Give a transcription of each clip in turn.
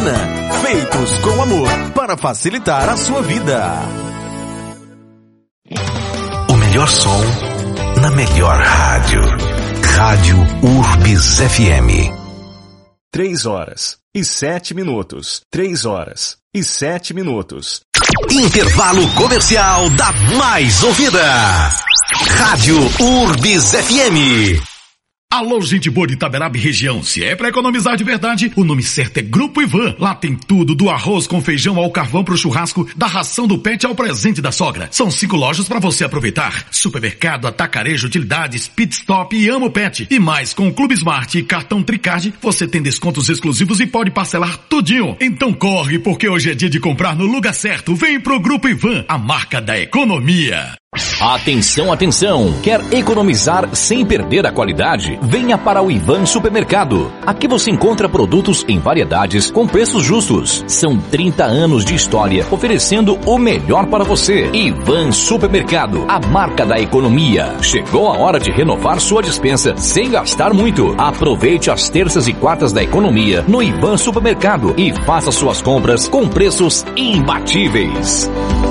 Vina, feitos com amor para facilitar a sua vida. O melhor som na melhor rádio. Rádio Urbis FM. 3h07. 3h07. Intervalo comercial da mais ouvida. Rádio Urbis FM. Alô, gente boa de Itaberaba e região. Se é pra economizar de verdade, o nome certo é Grupo Ivan. Lá tem tudo, do arroz com feijão ao carvão pro churrasco, da ração do pet ao presente da sogra. São 5 lojas pra você aproveitar. Supermercado, atacarejo, utilidades, pit stop e Amo Pet. E mais, com o Clube Smart e cartão Tricard, você tem descontos exclusivos e pode parcelar tudinho. Então corre, porque hoje é dia de comprar no lugar certo. Vem pro Grupo Ivan, a marca da economia. Atenção, atenção! Quer economizar sem perder a qualidade? Venha para o Ivan Supermercado. Aqui você encontra produtos em variedades com preços justos. São 30 anos de história oferecendo o melhor para você. Ivan Supermercado, a marca da economia. Chegou a hora de renovar sua despensa sem gastar muito. Aproveite as terças e quartas da economia no Ivan Supermercado e faça suas compras com preços imbatíveis.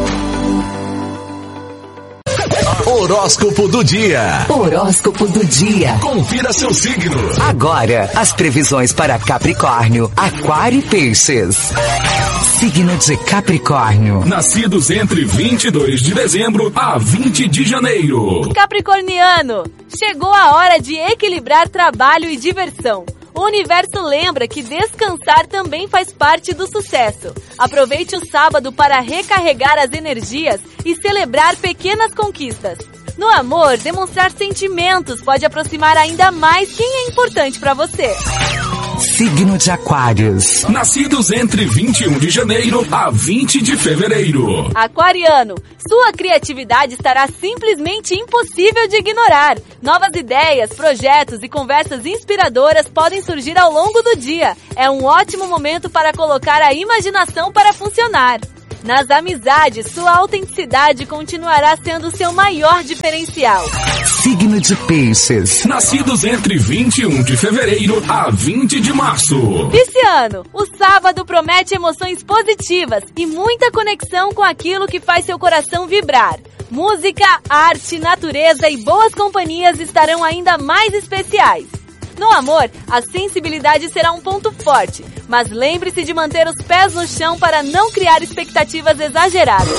Horóscopo do dia. Horóscopo do dia. Confira seu signo. Agora, as previsões para Capricórnio, Aquário e Peixes. Signo de Capricórnio. Nascidos entre 22 de dezembro a 20 de janeiro. Capricorniano, chegou a hora de equilibrar trabalho e diversão. O universo lembra que descansar também faz parte do sucesso. Aproveite o sábado para recarregar as energias e celebrar pequenas conquistas. No amor, demonstrar sentimentos pode aproximar ainda mais quem é importante para você. Signo de Aquários. Nascidos entre 21 de janeiro a 20 de fevereiro. Aquariano, sua criatividade estará simplesmente impossível de ignorar. Novas ideias, projetos e conversas inspiradoras podem surgir ao longo do dia. É um ótimo momento para colocar a imaginação para funcionar. Nas amizades, sua autenticidade continuará sendo seu maior diferencial. Signo de Peixes. Nascidos entre 21 de fevereiro a 20 de março. Pisciano, o sábado promete emoções positivas e muita conexão com aquilo que faz seu coração vibrar. Música, arte, natureza e boas companhias estarão ainda mais especiais. No amor, a sensibilidade será um ponto forte, mas lembre-se de manter os pés no chão para não criar expectativas exageradas.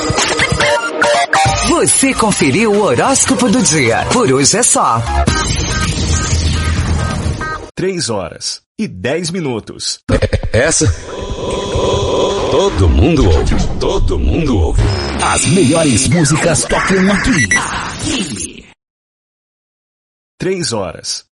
Você conferiu o horóscopo do dia. Por hoje é só. 3h10. Essa? Todo mundo ouve. Todo mundo ouve. As melhores músicas tocam aqui. 3h10.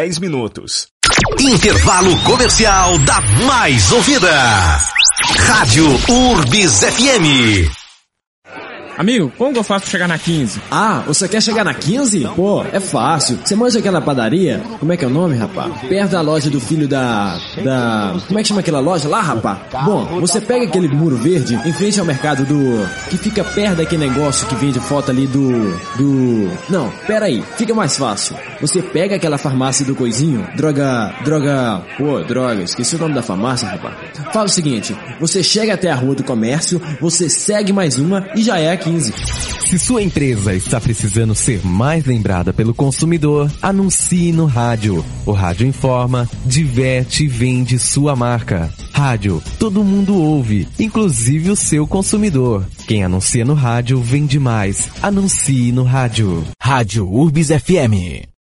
Intervalo comercial da mais ouvida. Rádio Urbis FM. Amigo, como que eu faço pra chegar na 15? Ah, você quer chegar na 15? Pô, é fácil. Você manja aquela padaria? Como é que é o nome, rapá? Perto da loja do filho da... Como é que chama aquela loja lá, rapá? Bom, você pega aquele muro verde em frente ao mercado que fica perto daquele negócio que vende foto ali Não, pera aí, fica mais fácil. Você pega aquela farmácia do coisinho, droga... Pô, droga, esqueci o nome da farmácia, rapá. Fala o seguinte, você chega até a Rua do Comércio, você segue mais uma e já é a 15. Se sua empresa está precisando ser mais lembrada pelo consumidor, anuncie no rádio. O rádio informa, diverte e vende sua marca. Rádio, todo mundo ouve, inclusive o seu consumidor. Quem anuncia no rádio vende mais. Anuncie no rádio. Rádio Urbis FM.